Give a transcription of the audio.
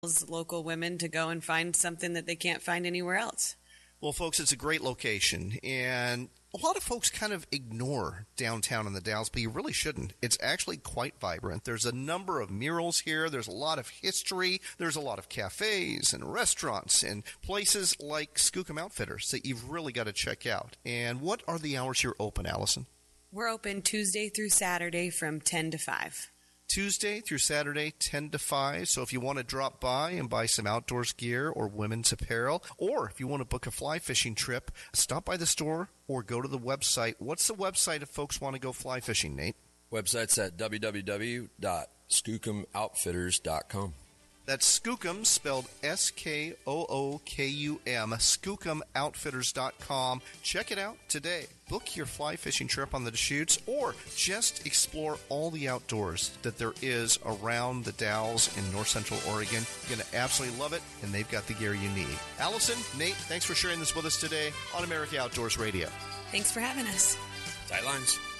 local women to go and find something that they can't find anywhere else. Well, folks, it's a great location, and a lot of folks kind of ignore downtown in the Dalles, but you really shouldn't. It's actually quite vibrant. There's a number of murals here. There's a lot of history. There's a lot of cafes and restaurants and places like Skookum Outfitters that you've really got to check out. And what are the hours you're open, Allison? We're open Tuesday through Saturday from 10 to 5. Tuesday through Saturday, 10 to 5. So if you want to drop by and buy some outdoors gear or women's apparel, or if you want to book a fly fishing trip, stop by the store or go to the website. What's the website if folks want to go fly fishing, Nate? Website's at www.skookumoutfitters.com. That's Skookum, spelled Skookum, skookumoutfitters.com. Check it out today. Book your fly fishing trip on the Deschutes, or just explore all the outdoors that there is around the Dalles in north central Oregon. You're going to absolutely love it, and they've got the gear you need. Allison, Nate, thanks for sharing this with us today on America Outdoors Radio. Thanks for having us. Sightlines.